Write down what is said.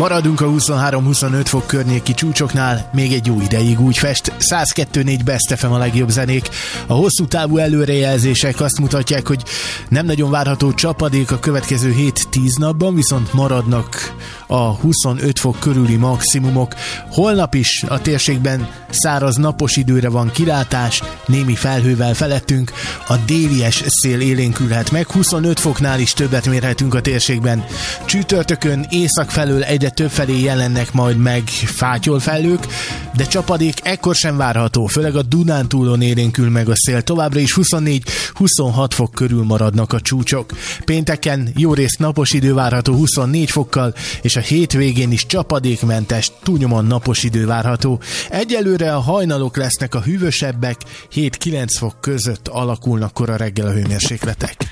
Maradunk a 23-25 fok környéki csúcsoknál, még egy jó ideig úgy fest. 102.4 Best FM a legjobb zenék. A hosszú távú előrejelzések azt mutatják, hogy nem nagyon várható csapadék a következő 7-10 napban, viszont maradnak a 25 fok körüli maximumok. Holnap is a térségben száraz napos időre van kilátás, némi felhővel felettünk, a délies szél élénkülhet meg, 25 foknál is többet mérhetünk a térségben. Csütörtökön észak felől egyre többfelé jelennek majd meg fátyolfelhők, de csapadék ekkor sem várható, főleg a Dunántúlon élénkül meg a szél. Továbbra is 24-26 fok körül maradnak a csúcsok. Pénteken jó részt napos idő várható 24 fokkal, és a hétvégén is csapadékmentes, túlnyomóan napos idő várható. Egyelőre a hajnalok lesznek a hűvösebbek, 7-9 fok között alakulnak kora reggel a hőmérsékletek.